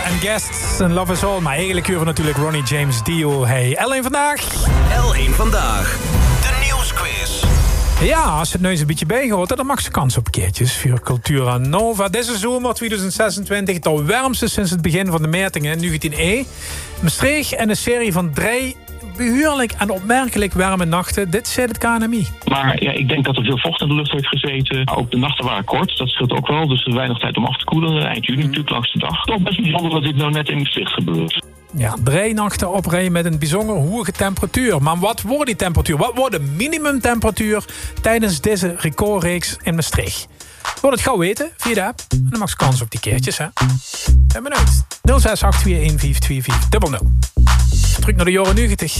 en Guests en Love Is All. Maar eigenlijk huren we natuurlijk Ronnie James Dio. Hey, L1 vandaag. L1 vandaag. De nieuwsquiz. Ja, als het neus een beetje bijgehouden, dan mag ze kans op keertjes. Voor Cultura Nova. Deze zomer 2026, de warmste sinds het begin van de metingen in 19e. Maastricht en een serie van 3 behoorlijk en opmerkelijk warme nachten. Dit zei het KNMI. Maar ja, ik denk dat er veel vocht in de lucht heeft gezeten. Ook de nachten waren kort, dat scheelt ook wel. Dus er is weinig tijd om af te koelen. Eind juni natuurlijk langs de dag. Toch best bijzonder dat dit nou net in Maastricht gebeurt. Ja, 3 nachten op rij met een bijzonder hoge temperatuur. Maar wat wordt die temperatuur? Wat wordt de minimumtemperatuur tijdens deze recordreeks in Maastricht? Wil het gauw weten via de app. En dan mag ze kans op die keertjes, hè. Ben benieuwd. 0682152240. Terug naar de jaren 90.